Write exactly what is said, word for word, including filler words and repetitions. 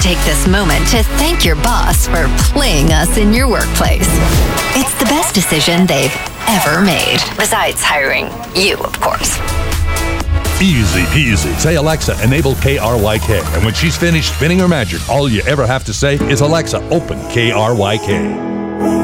take this moment to thank your boss for playing us in your workplace. It's the best decision they've ever made. Besides hiring you, of course. Easy peasy. Say, Alexa, enable K R Y K. And when she's finished spinning her magic, all you ever have to say is, Alexa, open K R Y K.